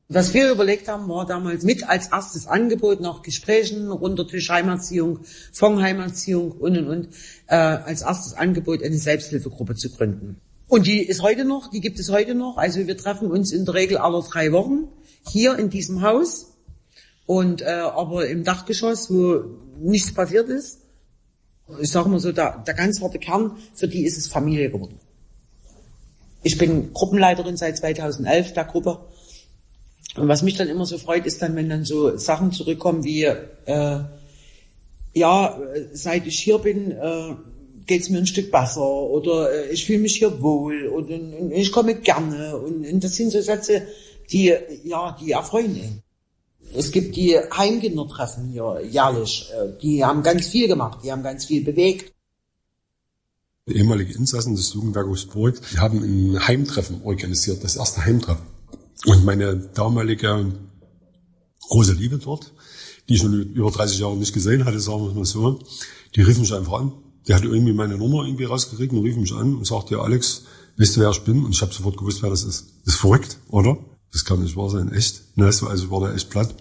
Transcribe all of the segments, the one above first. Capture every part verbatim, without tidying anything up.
Was wir überlegt haben, war damals mit als erstes Angebot nach Gesprächen, Runtertisch Heimerziehung, Fonds-Heimerziehung und, und, und, äh, als erstes Angebot eine Selbsthilfegruppe zu gründen. Und die ist heute noch, die gibt es heute noch. Also wir treffen uns in der Regel alle drei Wochen hier in diesem Haus und äh, aber im Dachgeschoss, wo nichts passiert ist. Ich sage mal so, der, der ganz harte Kern, für die ist es Familie geworden. Ich bin Gruppenleiterin seit zweitausendelf der Gruppe. Und was mich dann immer so freut, ist dann, wenn dann so Sachen zurückkommen wie, äh, ja, seit ich hier bin, äh, geht's mir ein Stück besser oder äh, ich fühle mich hier wohl und, und, und ich komme gerne und, und das sind so Sätze, die, ja, die erfreuen ihn. Es gibt die Heimkindertreffen hier jährlich, äh, die haben ganz viel gemacht, die haben ganz viel bewegt. Ehemalige Insassen des Jugendwerkes Burg, die haben ein Heimtreffen organisiert, das erste Heimtreffen. Und meine damalige große Liebe dort, die ich schon über dreißig Jahre nicht gesehen hatte, sagen wir es mal so, die rief mich einfach an. Die hatte irgendwie meine Nummer irgendwie rausgekriegt und rief mich an und sagte, ja Alex, weißt du, wer ich bin? Und ich habe sofort gewusst, wer das ist. Das ist verrückt, oder? Das kann nicht wahr sein, echt. Ne, also ich war da echt platt.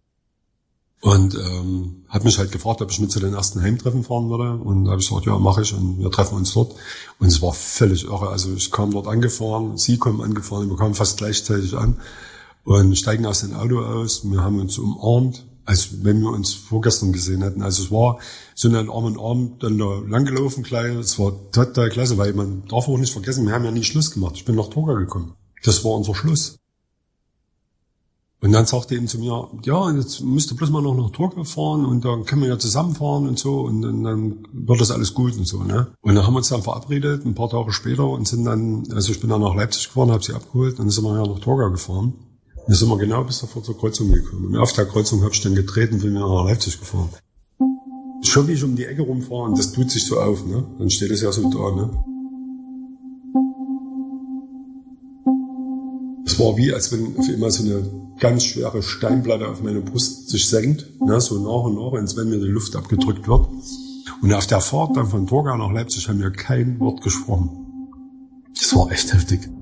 Und ähm, hat mich halt gefragt, ob ich mit zu den ersten Heimtreffen fahren würde. Und da habe ich gesagt, ja, mache ich. Und wir treffen uns dort. Und es war völlig irre. Also ich kam dort angefahren, sie kommen angefahren, wir kamen fast gleichzeitig an und steigen aus dem Auto aus. Wir haben uns umarmt, als wenn wir uns vorgestern gesehen hätten. Also es war so ein Arm in Arm dann da langgelaufen gleich. Es war total klasse, weil man darf auch nicht vergessen, wir haben ja nie Schluss gemacht. Ich bin nach Torgau gekommen. Das war unser Schluss. Und dann sagte er eben zu mir, ja, jetzt müsst ihr bloß mal noch nach Torgau fahren und dann können wir ja zusammenfahren und so und dann, dann wird das alles gut und so, ne? Und dann haben wir uns dann verabredet, ein paar Tage später und sind dann, also ich bin dann nach Leipzig gefahren, habe sie abgeholt und dann sind wir ja nach Torgau gefahren. Und dann sind wir genau bis davor zur Kreuzung gekommen. Und auf der Kreuzung habe ich dann getreten und bin wieder nach Leipzig gefahren. Schon wie ich um die Ecke rumfahre und das tut sich so auf, ne? Dann steht es ja so da, ne? Es war wie, als wenn auf einmal so eine ganz schwere Steinplatte auf meine Brust sich senkt, ne, so nach und nach, als wenn mir die Luft abgedrückt wird. Und auf der Fahrt dann von Torgau nach Leipzig haben wir kein Wort gesprochen. Das war echt heftig.